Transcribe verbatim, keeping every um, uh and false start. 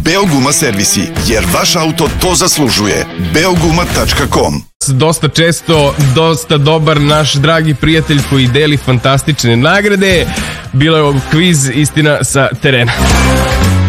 Beoguma servisi, jer vaš auto to zaslužuje. beoguma tačka com. Dosta često, dosta dobar naš dragi prijatelj koji deli fantastične nagrade. Bilo je kviz istina sa terena.